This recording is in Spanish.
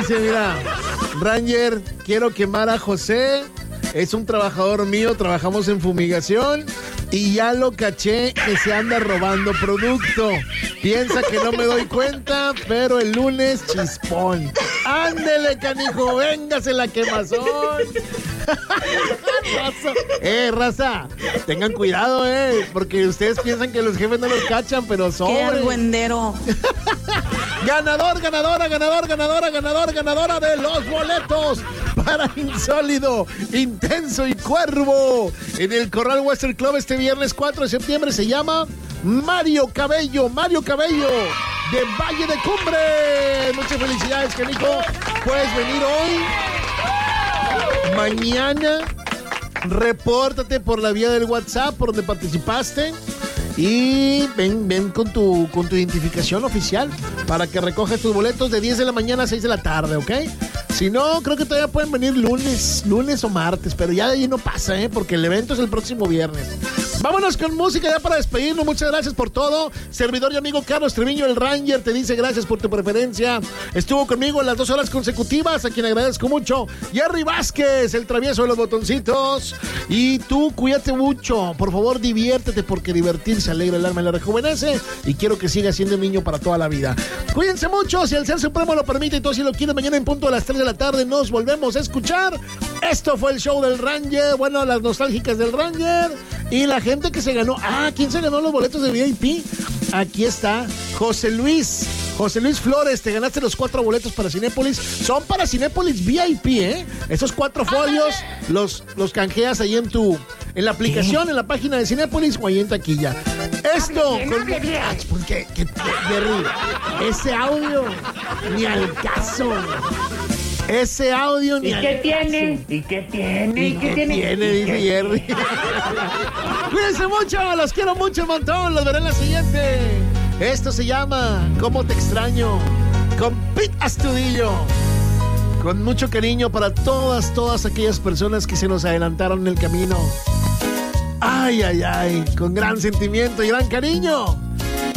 dice, mira, Ranger, quiero quemar a José. Es un trabajador mío, trabajamos en fumigación y ya lo caché que se anda robando producto. Piensa que no me doy cuenta, pero el lunes chispón. Ándele, canijo, véngase la quemazón. Raza, tengan cuidado, porque ustedes piensan que los jefes no los cachan, pero son. ¡Qué argüendero! Ganadora de los boletos para Insólido, Intenso y Cuervo en el Corral Western Club este viernes 4 de septiembre. Se llama Mario Cabello de Valle de Cumbre. Muchas felicidades, canijo. Puedes venir hoy, mañana. Repórtate por la vía del WhatsApp por donde participaste. Y ven con tu identificación oficial para que recojas tus boletos de 10 de la mañana a 6 de la tarde, ¿ok? Si no, creo que todavía pueden venir lunes o martes, pero ya de ahí no pasa, porque el evento es el próximo viernes. Vámonos con música ya para despedirnos. Muchas gracias por todo. Servidor y amigo Carlos Treviño, el Ranger, te dice gracias por tu preferencia. Estuvo conmigo en las 2 horas consecutivas, a quien agradezco mucho. Jerry Vázquez, el travieso de los botoncitos. Y tú, cuídate mucho. Por favor, diviértete, porque divertirse alegra el alma y la rejuvenece. Y quiero que sigas siendo un niño para toda la vida. Cuídense mucho, si el Ser Supremo lo permite y tú si lo quieres, mañana en punto a las 3 de la tarde nos volvemos a escuchar. Esto fue el show del Ranger. Bueno, las nostálgicas del Ranger. Y la gente que se ganó. ¿Quién se ganó los boletos de VIP? Aquí está José Luis Flores, te ganaste los 4 boletos para Cinépolis. Son para Cinépolis VIP, Esos 4 folios los canjeas ahí en la aplicación, en la página de Cinépolis o ahí en taquilla. Esto porque Jerry, ese audio ni al caso. Ese audio ni ¿Y qué tiene? ¿Y qué tiene? ¿Y qué tiene? Dice Jerry. Cuídense mucho, los quiero mucho un montón. Los veré en la siguiente. Esto se llama ¿Cómo te extraño? Con Pete Astudillo. Con mucho cariño para todas aquellas personas que se nos adelantaron en el camino. Ay, con gran sentimiento y gran cariño.